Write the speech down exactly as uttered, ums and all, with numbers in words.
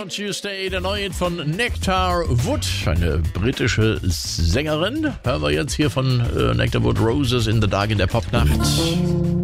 on Tuesday, der neue Hit von Nectar Wood, eine britische Sängerin. Hören wir jetzt hier von äh, Nectar Wood, Roses in the Dark in der Popnacht.